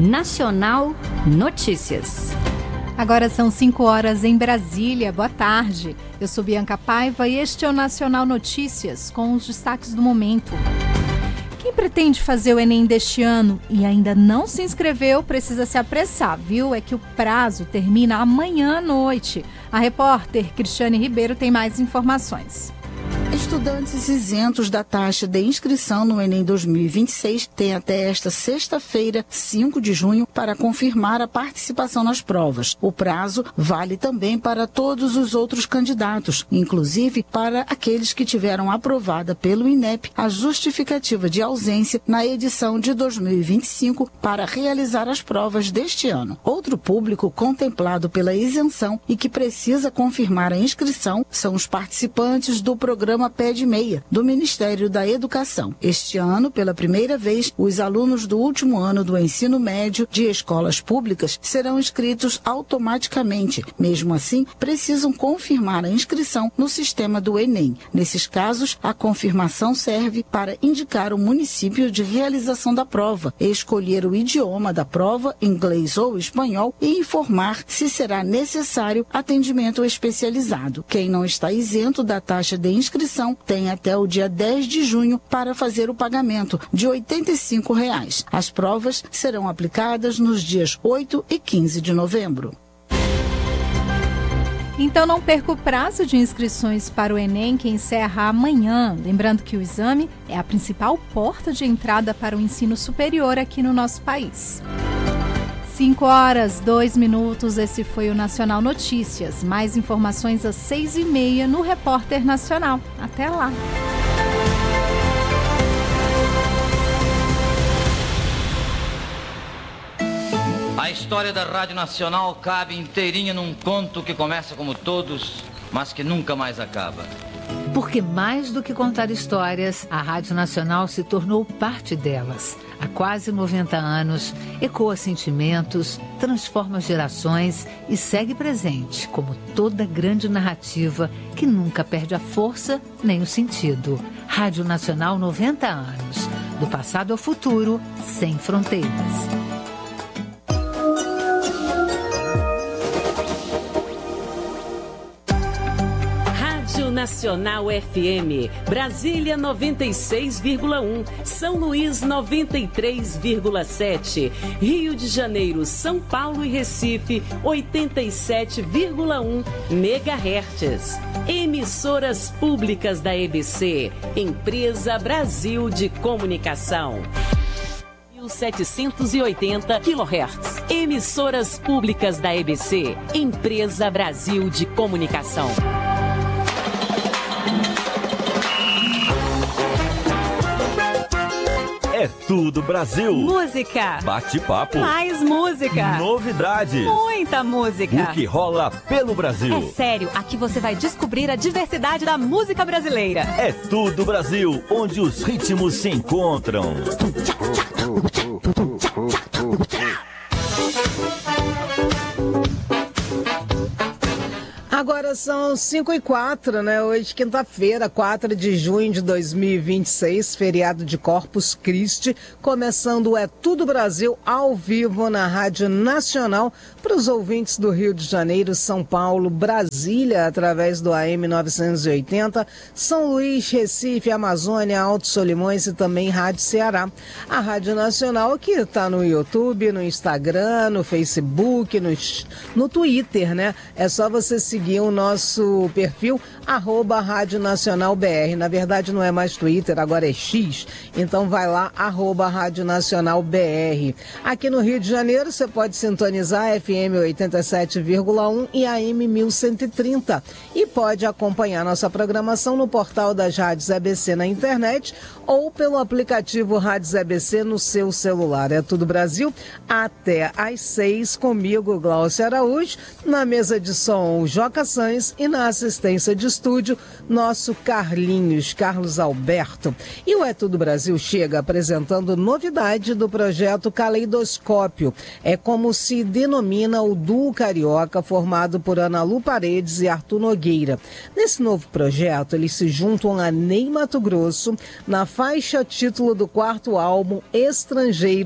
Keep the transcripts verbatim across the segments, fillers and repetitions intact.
Nacional Notícias. Agora são cinco horas em Brasília. Boa tarde. Eu sou Bianca Paiva e este é o Nacional Notícias, com os destaques do momento. Quem pretende fazer o Enem deste ano e ainda não se inscreveu, precisa se apressar, viu? É que o prazo termina amanhã à noite. A repórter Cristiane Ribeiro tem mais informações. Estudantes isentos da taxa de inscrição no Enem dois mil e vinte e seis têm até esta sexta-feira, cinco de junho, para confirmar a participação nas provas. O prazo vale também para todos os outros candidatos, inclusive para aqueles que tiveram aprovada pelo INEP a justificativa de ausência na edição de dois mil e vinte e cinco para realizar as provas deste ano. Outro público contemplado pela isenção e que precisa confirmar a inscrição são os participantes do programa Pede Meia, do Ministério da Educação. Este ano, pela primeira vez, os alunos do último ano do ensino médio de escolas públicas serão inscritos automaticamente. Mesmo assim, precisam confirmar a inscrição no sistema do Enem. Nesses casos, a confirmação serve para indicar o município de realização da prova, escolher o idioma da prova, inglês ou espanhol, e informar se será necessário atendimento especializado. Quem não está isento da taxa de inscrição tem até o dia dez de junho para fazer o pagamento de oitenta e cinco reais. As provas serão aplicadas nos dias oito e quinze de novembro. Então não perca o prazo de inscrições para o Enem, que encerra amanhã. Lembrando que o exame é a principal porta de entrada para o ensino superior aqui no nosso país. cinco horas, dois minutos, esse foi o Nacional Notícias. Mais informações às seis e meia no Repórter Nacional. Até lá. A história da Rádio Nacional cabe inteirinha num conto que começa como todos, mas que nunca mais acaba. Porque mais do que contar histórias, a Rádio Nacional se tornou parte delas. Há quase noventa anos, ecoa sentimentos, transforma gerações e segue presente, como toda grande narrativa que nunca perde a força nem o sentido. Rádio Nacional, noventa anos. Do passado ao futuro, sem fronteiras. Nacional F M, Brasília noventa e seis vírgula um, São Luís noventa e três vírgula sete, Rio de Janeiro, São Paulo e Recife oitenta e sete vírgula um megahertz. Emissoras públicas da E B C, Empresa Brasil de Comunicação. mil setecentos e oitenta quilohertz. Emissoras públicas da E B C, Empresa Brasil de Comunicação. É tudo Brasil. Música. Bate-papo. Mais música. Novidades. Muita música. O que rola pelo Brasil. É sério, aqui você vai descobrir a diversidade da música brasileira. É tudo Brasil, onde os ritmos se encontram. Agora são cinco e quatro, né? Hoje, quinta-feira, quatro de junho de dois mil e vinte e seis, feriado de Corpus Christi, começando o É Tudo Brasil ao vivo na Rádio Nacional para os ouvintes do Rio de Janeiro, São Paulo, Brasília, através do A M novecentos e oitenta, São Luís, Recife, Amazônia, Alto Solimões e também Rádio Ceará. A Rádio Nacional que está no YouTube, no Instagram, no Facebook, no, no Twitter, né? É só você seguir o nosso perfil, arroba Rádio Nacional B R. Na verdade não é mais Twitter, agora é X. Então vai lá, arroba Rádio Nacional B R. Aqui no Rio de Janeiro você pode sintonizar F M oitenta e sete vírgula um e A M mil cento e trinta. E pode acompanhar nossa programação no portal das Rádios E B C na internet ou pelo aplicativo Rádios E B C no seu celular. É Tudo Brasil até às seis, comigo, Glaucia Araújo, na mesa de som, Joca Sainz, e na assistência de estúdio, nosso Carlinhos, Carlos Alberto. E o É Tudo Brasil chega apresentando novidade do projeto Caleidoscópio. É como se denomina o duo carioca formado por Ana Lu Paredes e Arthur Nogueira. Nesse novo projeto, eles se juntam a Ney Matogrosso na faixa título do quarto álbum Estrangeiros,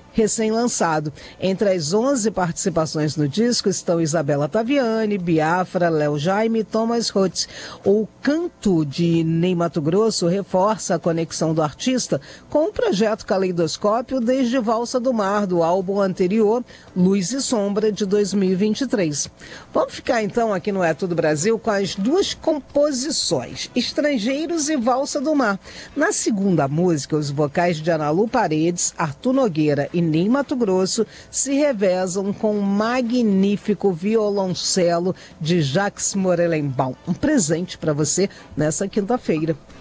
recém-lançado. Entre as onze participações no disco estão Isabela Taviani, Biafra, Léo Jaime e Thomas Rhodes. O canto de Ney Matogrosso reforça a conexão do artista com o projeto Caleidoscópio desde Valsa do Mar, do álbum anterior, Luz e Sombra, de dois mil e vinte e três. Vamos ficar então aqui no É Tudo Brasil com as duas composições, Estrangeiros e Valsa do Mar. Na segunda música, os vocais de Analu Paredes, Arthur Nogueira e Ney Matogrosso se revezam com um magnífico violoncelo de Jacques Morelenbaum. Um presente para você nessa quinta-feira.